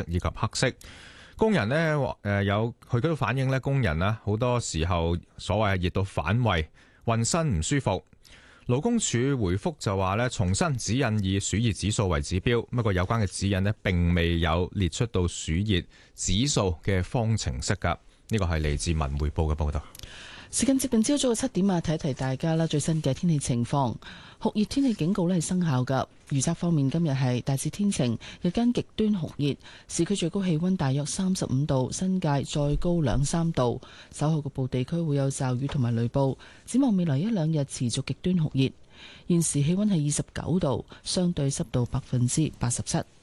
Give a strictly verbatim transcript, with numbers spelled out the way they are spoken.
以及黑色。工人呢，誒有佢都反映咧，工人啊好多時候所謂係熱到反胃，渾身唔舒服。勞工處回覆就話咧，重申指引以暑熱指數為指標，不過有關嘅指引呢並未有列出到暑熱指數嘅方程式㗎。呢個係嚟自文匯報嘅報道。 時間接近朝早嘅七點啊，提一提大家啦，最新嘅天氣情況，酷熱天氣警告咧係生效噶。預測方面，今日係大致天晴，日間極端酷熱，市區最高氣溫大約三十五度，新界再高兩三度。稍後局部地區會有驟雨同埋雷暴。展望未來一兩日持續極端酷熱。現時氣溫係二十九度，相對濕度百分之八十七。